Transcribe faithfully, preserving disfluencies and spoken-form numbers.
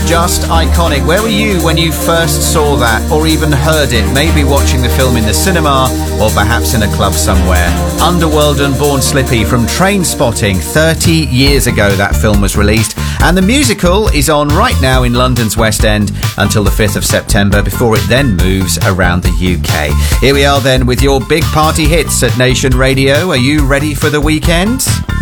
just iconic. Where were you when you first saw that or even heard it? Maybe watching the film in the cinema or perhaps in a club somewhere. Underworld and Born Slippy from Trainspotting. thirty years ago that film was released, and the musical is on right now in London's West End until the fifth of September before it then moves around the U K. Here we are then with your big party hits at Nation Radio. Are you ready for the weekend?